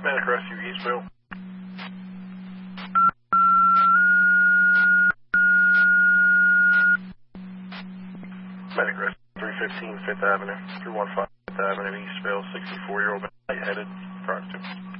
Medic Rescue, Eastville. Medic Rescue, 315 Fifth Avenue, 315 Fifth Avenue, Eastville, 64-year-old lightheaded, proximate.